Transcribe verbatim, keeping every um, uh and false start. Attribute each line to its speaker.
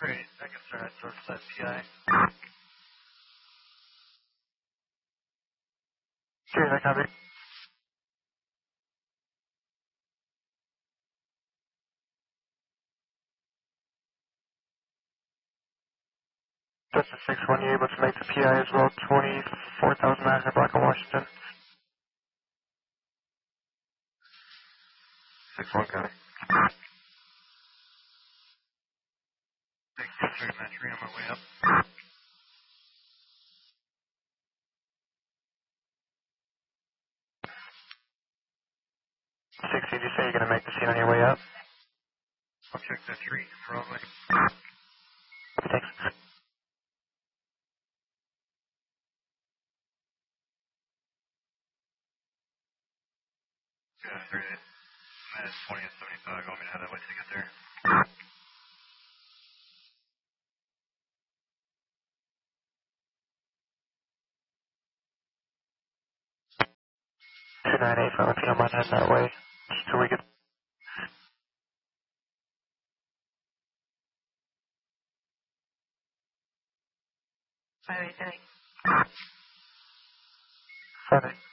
Speaker 1: Great. I can start at source set P I.
Speaker 2: Okay, I copy. That's a six one, you able to make the P I as well, twenty-four thousand nine hundred block of Washington. six one, copy.
Speaker 1: six two three match three on my way up.
Speaker 2: six, did you say you're going to make the scene on your way up?
Speaker 1: I'll check that tree, probably.
Speaker 2: Thanks.
Speaker 1: Yeah, three. Minus twenty and seventy-five. Want me to have that way to get there?
Speaker 2: two nine eight, if you don't mind heading that way, just till we get
Speaker 3: Five eight nine.
Speaker 2: seven.